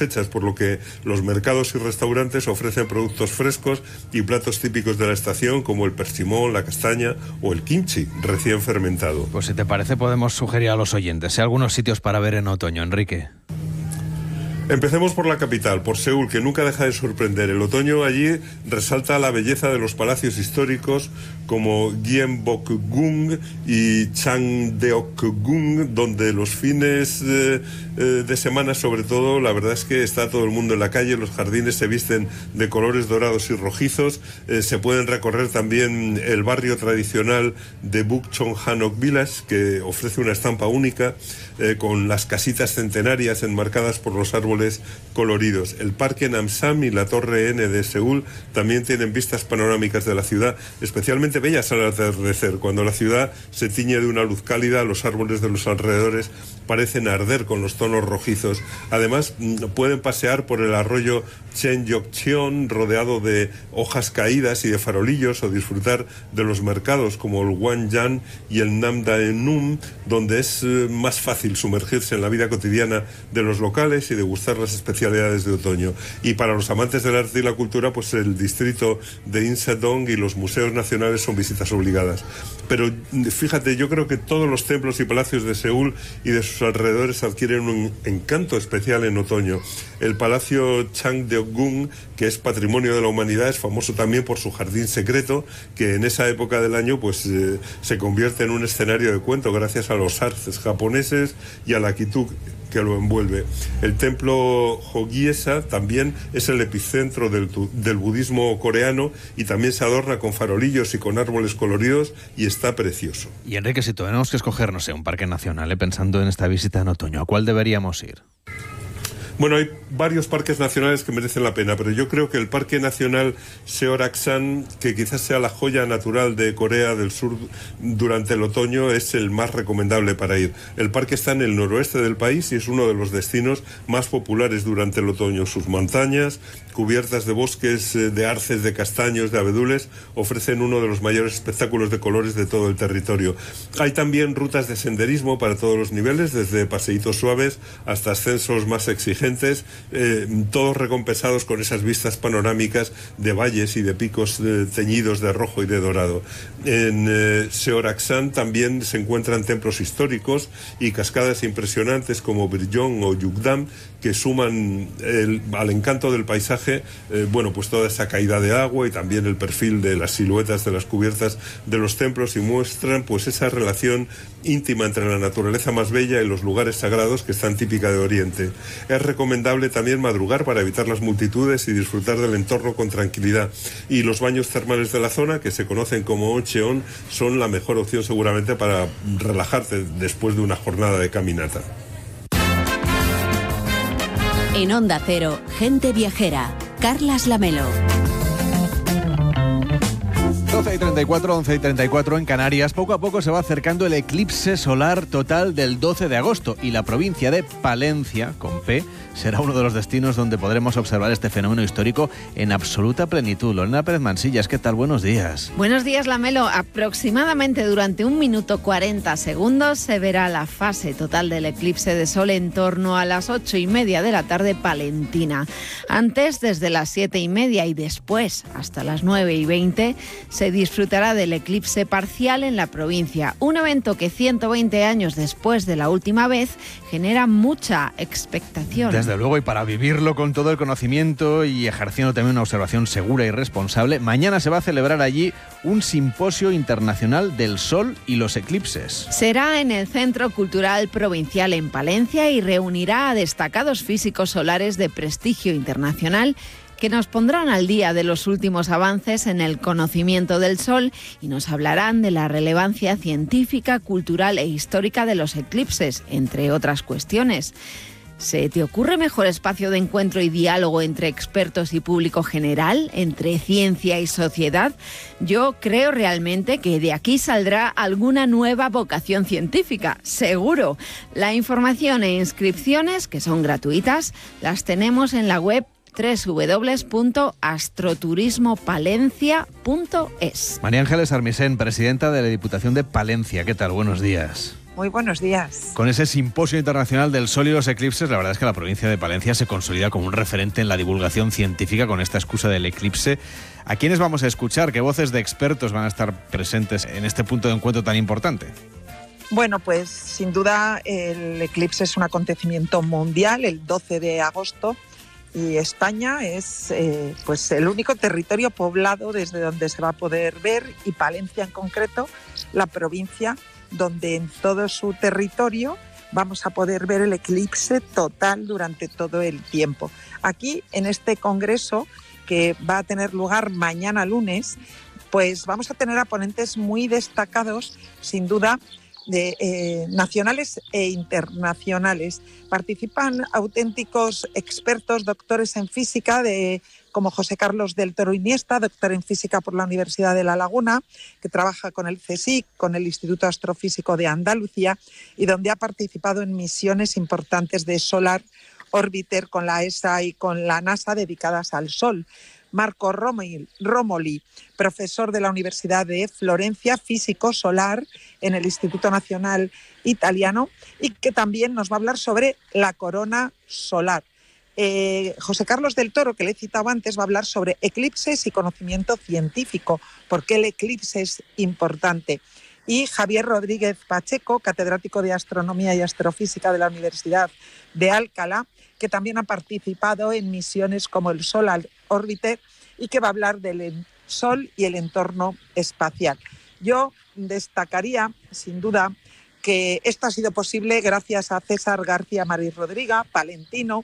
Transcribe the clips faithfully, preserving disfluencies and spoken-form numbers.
cosechas, por lo que los mercados y restaurantes ofrecen productos frescos y platos típicos de la estación, como el persimón, la castaña o el kimchi, recién fermentado. Pues si te parece, podemos sugerir a los oyentes ¿eh? algunos sitios para ver en otoño, Enrique. Empecemos por la capital, por Seúl, que nunca deja de sorprender. El otoño allí resalta la belleza de los palacios históricos como Gyeongbokgung y Changdeokgung, donde los fines eh, eh, de semana, sobre todo, la verdad es que está todo el mundo en la calle, los jardines se visten de colores dorados y rojizos, eh, se pueden recorrer también el barrio tradicional de Bukchonganok Village, que ofrece una estampa única, eh, con las casitas centenarias enmarcadas por los árboles coloridos. El Parque Namsan y la Torre N de Seúl también tienen vistas panorámicas de la ciudad, especialmente bellas al atardecer. Cuando la ciudad se tiñe de una luz cálida, los árboles de los alrededores parecen arder con los tonos rojizos. Además, pueden pasear por el arroyo Cheonggyecheon rodeado de hojas caídas y de farolillos, o disfrutar de los mercados como el Gwangjang y el Namdaemun, donde es más fácil sumergirse en la vida cotidiana de los locales y degustar las especialidades de otoño. Y para los amantes del arte y la cultura, pues el distrito de Insadong y los museos nacionales son visitas obligadas. Pero fíjate, yo creo que todos los templos y palacios de Seúl y de sus alrededores adquieren un encanto especial en otoño. El Palacio Changdeokgung, que es patrimonio de la humanidad, es famoso también por su jardín secreto, que en esa época del año pues eh, se convierte en un escenario de cuento gracias a los arces japoneses y a la kituk que lo envuelve. El templo Jogyesa también es el epicentro del, del budismo coreano, y también se adorna con farolillos y con árboles coloridos, y está precioso. Y Enrique, si tenemos que escoger, no sé, un parque nacional, ¿eh? pensando en esta visita en otoño, ¿a cuál deberíamos ir? Bueno, hay varios parques nacionales que merecen la pena, pero yo creo que el Parque Nacional Seoraksan, que quizás sea la joya natural de Corea del Sur durante el otoño, es el más recomendable para ir. El parque está en el noroeste del país y es uno de los destinos más populares durante el otoño. Sus montañas, cubiertas de bosques de arces, de castaños, de abedules, ofrecen uno de los mayores espectáculos de colores de todo el territorio. Hay también rutas de senderismo para todos los niveles, desde paseitos suaves hasta ascensos más exigentes, eh, todos recompensados con esas vistas panorámicas de valles y de picos eh, teñidos de rojo y de dorado. En eh, Seoraksan también se encuentran templos históricos y cascadas impresionantes como Birjong o Yukdam, que suman el, al encanto del paisaje, eh, bueno, pues toda esa caída de agua y también el perfil de las siluetas de las cubiertas de los templos, y muestran pues esa relación íntima entre la naturaleza más bella y los lugares sagrados que es tan típica de Oriente. Es recomendable también madrugar para evitar las multitudes y disfrutar del entorno con tranquilidad. Y los baños termales de la zona, que se conocen como Oncheon, son la mejor opción seguramente para relajarte después de una jornada de caminata. En Onda Cero, Gente Viajera, Carlas Lamelo. doce y treinta y cuatro, once y treinta y cuatro en Canarias. Poco a poco se va acercando el eclipse solar total del doce de agosto y la provincia de Palencia, con P, será uno de los destinos donde podremos observar este fenómeno histórico en absoluta plenitud. Lorena Pérez Mansillas, ¿qué tal? Buenos días. Buenos días, Lamelo. Aproximadamente durante un minuto cuarenta segundos se verá la fase total del eclipse de sol en torno a las ocho y media de la tarde palentina. Antes, desde las siete y media, y después hasta las nueve y veinte, se disfrutará del eclipse parcial en la provincia. Un evento que ciento veinte años después de la última vez genera mucha expectación. Desde luego, y para vivirlo con todo el conocimiento y ejerciendo también una observación segura y responsable, mañana se va a celebrar allí un simposio internacional del sol y los eclipses. Será en el Centro Cultural Provincial en Palencia y reunirá a destacados físicos solares de prestigio internacional que nos pondrán al día de los últimos avances en el conocimiento del Sol y nos hablarán de la relevancia científica, cultural e histórica de los eclipses, entre otras cuestiones. ¿Se te ocurre mejor espacio de encuentro y diálogo entre expertos y público general, entre ciencia y sociedad? Yo creo realmente que de aquí saldrá alguna nueva vocación científica, seguro. La información e inscripciones, que son gratuitas, las tenemos en la web doble u doble u doble u punto astroturismopalencia punto es. María Ángeles Armisen, presidenta de la Diputación de Palencia. ¿Qué tal? Buenos días. Muy buenos días. Con ese Simposio Internacional del Sol y los Eclipses, la verdad es que la provincia de Palencia se consolida como un referente en la divulgación científica con esta excusa del eclipse. ¿A quiénes vamos a escuchar? ¿Qué voces de expertos van a estar presentes en este punto de encuentro tan importante? Bueno, pues sin duda el eclipse es un acontecimiento mundial, el doce de agosto, y España es eh, pues el único territorio poblado desde donde se va a poder ver, y Palencia en concreto, la provincia donde en todo su territorio vamos a poder ver el eclipse total durante todo el tiempo. Aquí, en este congreso, que va a tener lugar mañana lunes, pues vamos a tener a ponentes muy destacados, sin duda, de eh, nacionales e internacionales. Participan auténticos expertos, doctores en física, de, como José Carlos del Toro Iniesta, doctor en física por la Universidad de La Laguna, que trabaja con el CSIC, con el Instituto Astrofísico de Andalucía, y donde ha participado en misiones importantes de Solar Orbiter con la E S A y con la NASA dedicadas al Sol. Marco Romoli, profesor de la Universidad de Florencia, físico solar en el Instituto Nacional Italiano, y que también nos va a hablar sobre la corona solar. Eh, José Carlos del Toro, que le he citado antes, va a hablar sobre eclipses y conocimiento científico, por qué el eclipse es importante. Y Javier Rodríguez Pacheco, catedrático de Astronomía y Astrofísica de la Universidad de Alcalá, que también ha participado en misiones como el Solar Orbiter y que va a hablar del Sol y el entorno espacial. Yo destacaría, sin duda, que esto ha sido posible gracias a César García Maris Rodríguez, palentino,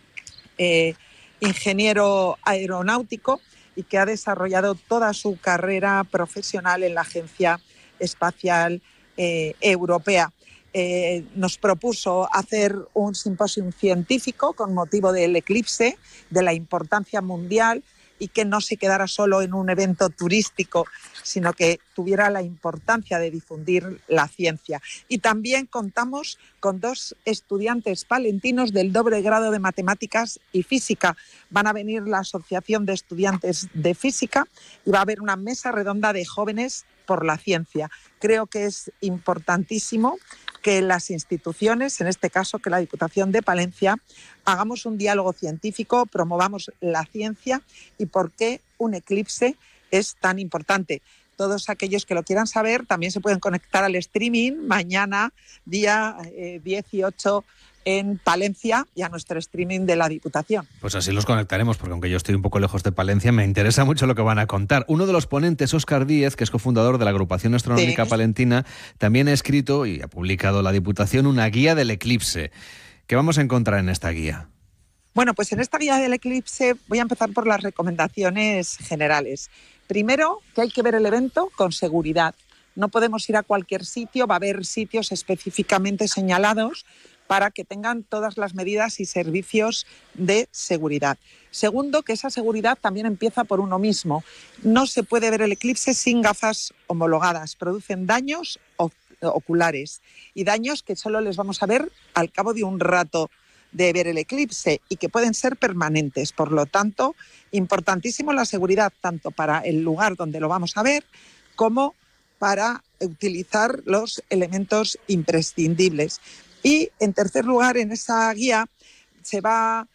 eh, ingeniero aeronáutico, y que ha desarrollado toda su carrera profesional en la Agencia Espacial eh, Europea. Eh, nos propuso hacer un simposio científico con motivo del eclipse, de la importancia mundial, y que no se quedara solo en un evento turístico, sino que tuviera la importancia de difundir la ciencia. Y también contamos con dos estudiantes palentinos del doble grado de Matemáticas y Física. Van a venir la Asociación de Estudiantes de Física y va a haber una mesa redonda de jóvenes por la ciencia. Creo que es importantísimo que las instituciones, en este caso que la Diputación de Palencia, hagamos un diálogo científico, promovamos la ciencia y por qué un eclipse es tan importante. Todos aquellos que lo quieran saber también se pueden conectar al streaming mañana, día eh, dieciocho, en Palencia, y a nuestro streaming de la Diputación. Pues así los conectaremos, porque aunque yo estoy un poco lejos de Palencia, me interesa mucho lo que van a contar. Uno de los ponentes, Óscar Díez, que es cofundador de la Agrupación Astronómica sí. Palentina, también ha escrito y ha publicado la Diputación una guía del eclipse. ¿Qué vamos a encontrar en esta guía? Bueno, pues en esta guía del eclipse voy a empezar por las recomendaciones generales. Primero, que hay que ver el evento con seguridad. No podemos ir a cualquier sitio, va a haber sitios específicamente señalados para que tengan todas las medidas y servicios de seguridad. Segundo, que esa seguridad también empieza por uno mismo. No se puede ver el eclipse sin gafas homologadas. Producen daños oculares y daños que solo les vamos a ver al cabo de un rato de ver el eclipse y que pueden ser permanentes. Por lo tanto, importantísimo la seguridad tanto para el lugar donde lo vamos a ver como para utilizar los elementos imprescindibles. Y, en tercer lugar, en esa guía se va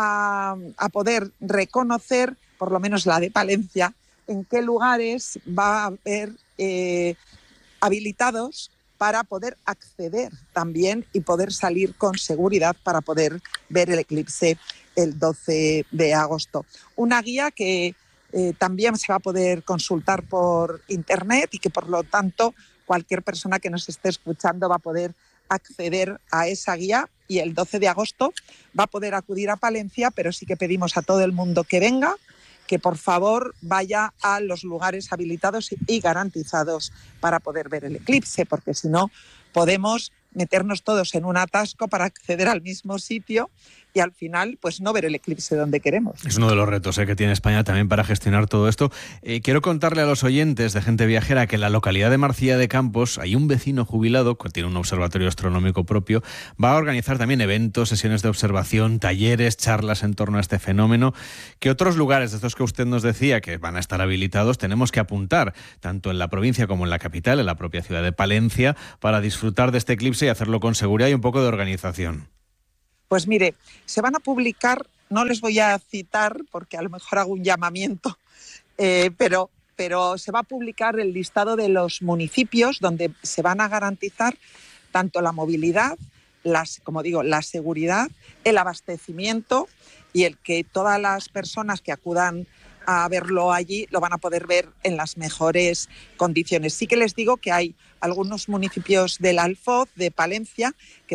a, a poder reconocer, por lo menos la de Palencia, en qué lugares va a haber eh, habilitados para poder acceder también y poder salir con seguridad para poder ver el eclipse el doce de agosto. Una guía que eh, también se va a poder consultar por internet y que, por lo tanto, cualquier persona que nos esté escuchando va a poder acceder a esa guía, y el doce de agosto va a poder acudir a Palencia, pero sí que pedimos a todo el mundo que venga, que por favor vaya a los lugares habilitados y garantizados para poder ver el eclipse, porque si no podemos meternos todos en un atasco para acceder al mismo sitio y al final pues no ver el eclipse donde queremos. Es uno de los retos ¿eh? que tiene España también para gestionar todo esto. Eh, quiero contarle a los oyentes de Gente Viajera que en la localidad de Marcilla de Campos hay un vecino jubilado que tiene un observatorio astronómico propio. Va a organizar también eventos, sesiones de observación, talleres, charlas en torno a este fenómeno. ¿Qué otros lugares de estos que usted nos decía que van a estar habilitados tenemos que apuntar, tanto en la provincia como en la capital, en la propia ciudad de Palencia, para disfrutar de este eclipse y hacerlo con seguridad y un poco de organización? Pues mire, se van a publicar, no les voy a citar porque a lo mejor hago un llamamiento, eh, pero, pero se va a publicar el listado de los municipios donde se van a garantizar tanto la movilidad, las, como digo, la seguridad, el abastecimiento y el que todas las personas que acudan a verlo allí lo van a poder ver en las mejores condiciones. Sí que les digo que hay algunos municipios del Alfoz, de Palencia, que